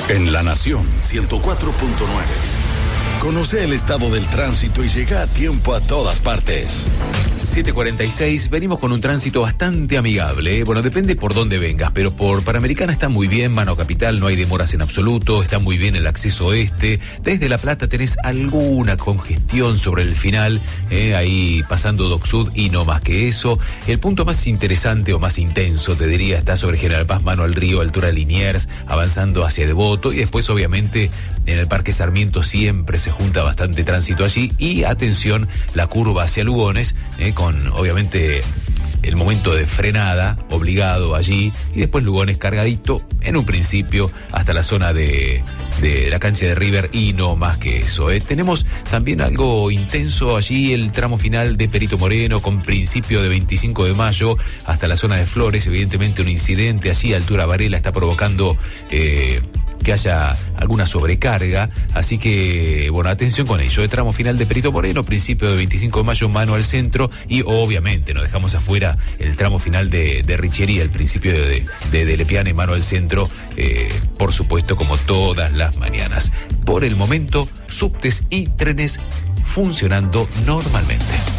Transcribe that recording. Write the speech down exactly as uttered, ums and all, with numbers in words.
En La Nación ciento cuatro punto nueve. Conoce el estado del tránsito y llega a tiempo a todas partes. siete cuarenta y seis, venimos con un tránsito bastante amigable, ¿eh? Bueno, depende por dónde vengas, pero por Panamericana está muy bien, Mano Capital, no hay demoras en absoluto, está muy bien el acceso este. Desde La Plata tenés alguna congestión sobre el final, ¿eh? Ahí pasando Doc Sud y no más que eso. El punto más interesante o más intenso, te diría, está sobre General Paz, Mano al Río, altura de Liniers, avanzando hacia Devoto, y después obviamente en el Parque Sarmiento siempre se junta bastante tránsito allí, y atención, la curva hacia Lugones, eh, con obviamente el momento de frenada obligado allí, y después Lugones cargadito en un principio hasta la zona de, de la cancha de River y no más que eso. Eh. Tenemos también algo intenso allí, el tramo final de Perito Moreno con principio de veinticinco de mayo hasta la zona de Flores. Evidentemente un incidente allí, altura Varela, está provocando eh, que haya alguna sobrecarga, así que, bueno, atención con ello. El tramo final de Perito Moreno, principio de veinticinco de mayo, Mano al centro, y obviamente no dejamos afuera el tramo final de, de Richería, el principio de, de, de Lepiane, Mano al centro, eh, por supuesto, como todas las mañanas. Por el momento, subtes y trenes funcionando normalmente.